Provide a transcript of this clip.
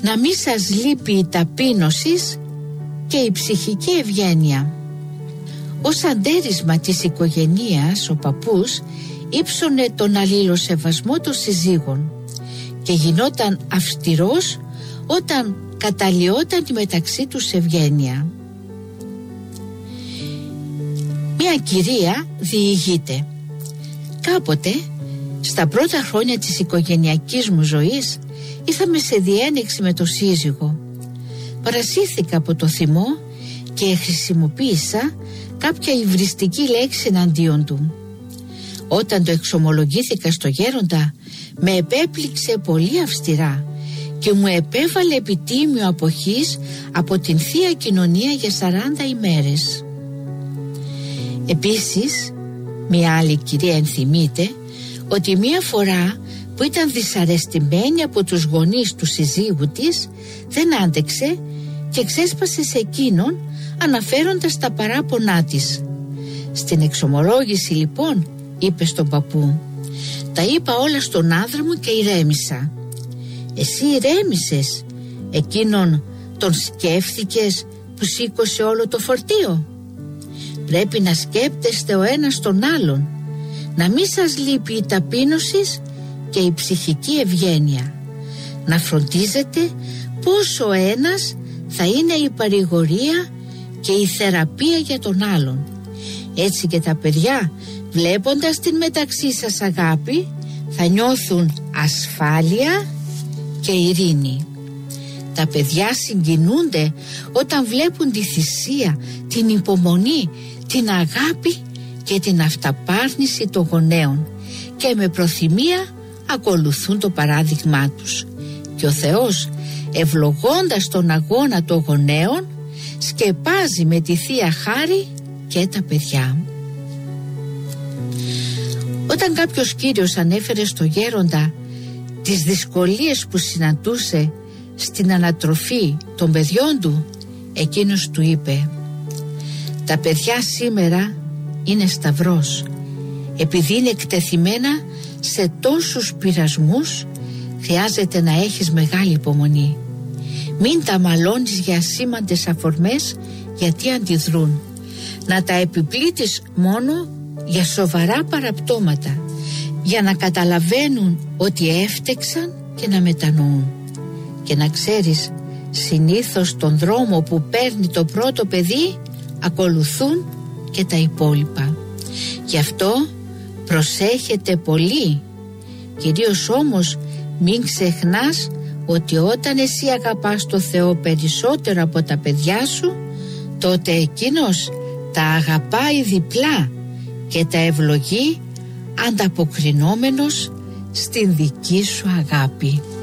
Να μη σας λείπει η ταπείνωσης και η ψυχική ευγένεια. Ως αντέρισμα της οικογενείας, ο παππούς ύψωνε τον αλληλοσεβασμό των συζύγων και γινόταν αυστηρός όταν καταλλιόταν η μεταξύ τους ευγένεια. Μια κυρία διηγείται: κάποτε, στα πρώτα χρόνια της οικογενειακής μου ζωής, ήρθαμε σε διένεξη με το σύζυγο. Παρασύρθηκα από το θυμό και χρησιμοποίησα κάποια υβριστική λέξη εναντίον του. Όταν το εξομολογήθηκα στο γέροντα, με επέπληξε πολύ αυστηρά και μου επέβαλε επιτίμιο αποχής από την Θεία Κοινωνία για 40 ημέρες. Επίσης, μια άλλη κυρία ενθυμείται ότι μια φορά που ήταν δυσαρεστημένη από τους γονείς του συζύγου της, δεν άντεξε και ξέσπασε σε εκείνον αναφέροντας τα παράπονά της. Στην εξομολόγηση λοιπόν είπε στον παππού: τα είπα όλα στον άντρα μου και ηρέμησα. Εσύ ηρέμησες? Εκείνον τον σκέφτηκες που σήκωσε όλο το φορτίο? Πρέπει να σκέπτεστε ο ένας τον άλλον, να μην σας λείπει η ταπείνωση και η ψυχική ευγένεια, να φροντίζετε πως ο ένας θα είναι η παρηγορία και η θεραπεία για τον άλλον. Έτσι και τα παιδιά, βλέποντας την μεταξύ σας αγάπη, θα νιώθουν ασφάλεια και ειρήνη. Τα παιδιά συγκινούνται όταν βλέπουν τη θυσία, την υπομονή, την αγάπη και την αυταπάρνηση των γονέων και με προθυμία ακολουθούν το παράδειγμά τους. Και ο Θεός, ευλογώντας τον αγώνα των γονέων, σκεπάζει με τη Θεία Χάρη και τα παιδιά. Όταν κάποιος κύριος ανέφερε στο γέροντα τις δυσκολίες που συναντούσε στην ανατροφή των παιδιών του, εκείνος του είπε: τα παιδιά σήμερα είναι σταυρός. Επειδή είναι εκτεθειμένα σε τόσους πειρασμούς, χρειάζεται να έχεις μεγάλη υπομονή. Μην τα μαλώνεις για ασήμαντες αφορμές, γιατί αντιδρούν. Να τα επιπλήττεις μόνο για σοβαρά παραπτώματα, για να καταλαβαίνουν ότι έφτεξαν και να μετανοούν. Και να ξέρεις, συνήθως τον δρόμο που παίρνει το πρώτο παιδί ακολουθούν και τα υπόλοιπα. Γι' αυτό προσέχετε πολύ. Κυρίως όμως μην ξεχνάς ότι όταν εσύ αγαπάς το Θεό περισσότερο από τα παιδιά σου, τότε εκείνος τα αγαπάει διπλά και τα ευλογεί ανταποκρινόμενος στην δική σου αγάπη.